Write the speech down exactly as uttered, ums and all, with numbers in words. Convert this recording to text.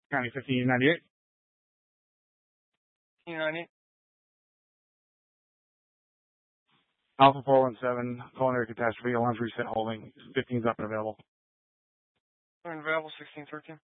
County fifteen ninety-eight. fifteen ninety-eight. Alpha four one seven, culinary catastrophe, alarms reset holding, fifteen's up and available. Available, sixteen thirteen.